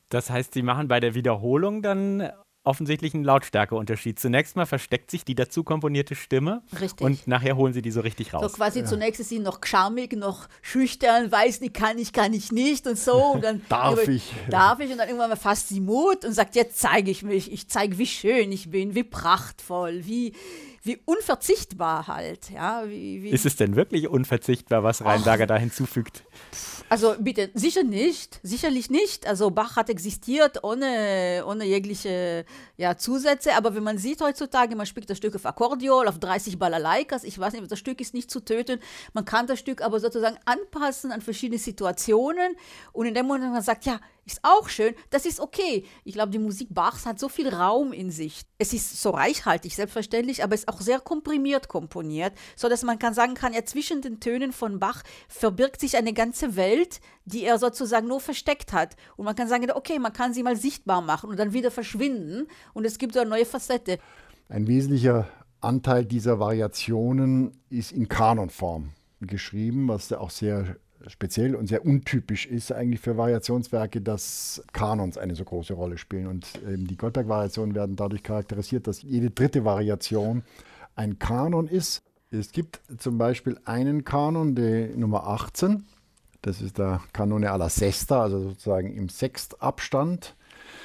Das heißt, Sie machen bei der Wiederholung dann offensichtlich einen Lautstärkeunterschied. Zunächst mal versteckt sich die dazu komponierte Stimme und Richtig. nachher holen Sie die so richtig So raus. quasi zunächst ist sie noch charmig, noch schüchtern, weiß nicht, kann ich nicht und so. Und dann Darf ich? darf ich und dann irgendwann mal fasst sie Mut und sagt, jetzt zeige ich mich. Ich zeige, wie schön ich bin, wie prachtvoll, wie unverzichtbar halt. Ja, Ist es denn wirklich unverzichtbar, was Rheinberger da hinzufügt? Also bitte, sicherlich nicht. Also Bach hat existiert ohne jegliche Zusätze, aber wenn man sieht heutzutage, man spielt das Stück auf Akkordeon, auf 30 Balalaikas, ich weiß nicht, das Stück ist nicht zu töten, man kann das Stück aber sozusagen anpassen an verschiedene Situationen und in dem Moment, wenn man sagt, ja, ist auch schön, das ist okay. Ich glaube, die Musik Bachs hat so viel Raum in sich. Es ist so reichhaltig, selbstverständlich, aber es ist auch sehr komprimiert komponiert, sodass man sagen kann, ja, zwischen den Tönen von Bach verbirgt sich eine ganze Welt, die er sozusagen nur versteckt hat. Und man kann sagen, okay, man kann sie mal sichtbar machen und dann wieder verschwinden und es gibt so eine neue Facette. Ein wesentlicher Anteil dieser Variationen ist in Kanonform geschrieben, was ja auch sehr speziell und sehr untypisch ist eigentlich für Variationswerke, dass Kanons eine so große Rolle spielen. Und die Goldberg-Variationen werden dadurch charakterisiert, dass jede dritte Variation ein Kanon ist. Es gibt zum Beispiel einen Kanon, die Nummer 18. Das ist der Canone alla Sesta, also sozusagen im Sextabstand.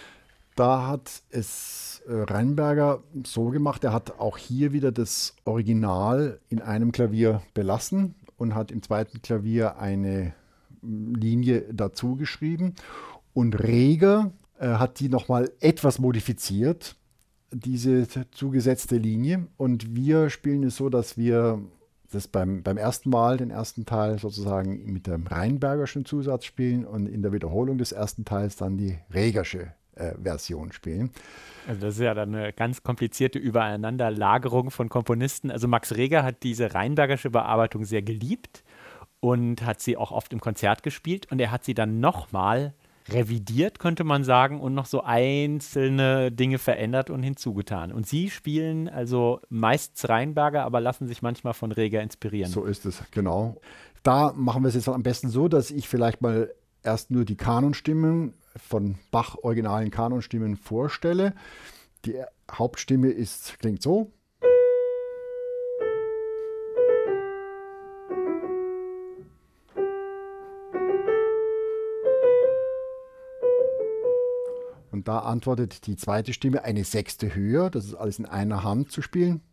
Da hat es Rheinberger so gemacht, er hat auch hier wieder das Original in einem Klavier belassen und hat im zweiten Klavier eine Linie dazu geschrieben. Und Reger hat die nochmal etwas modifiziert, diese zugesetzte Linie. Und wir spielen es so, dass wir das beim ersten Mal, den ersten Teil sozusagen mit dem Rheinbergerschen Zusatz spielen und in der Wiederholung des ersten Teils dann die Regersche Version spielen. Also das ist ja dann eine ganz komplizierte Übereinanderlagerung von Komponisten. Also Max Reger hat diese Rheinbergersche Bearbeitung sehr geliebt und hat sie auch oft im Konzert gespielt. Und er hat sie dann nochmal revidiert, könnte man sagen, und noch so einzelne Dinge verändert und hinzugetan. Und Sie spielen also meist Rheinberger, aber lassen sich manchmal von Reger inspirieren. So ist es, genau. Da machen wir es jetzt am besten so, dass ich vielleicht mal erst nur die Kanonstimmen von Bach originalen Kanonstimmen vorstelle. Die Hauptstimme klingt so. Und da antwortet die zweite Stimme eine Sechste höher. Das ist alles in einer Hand zu spielen.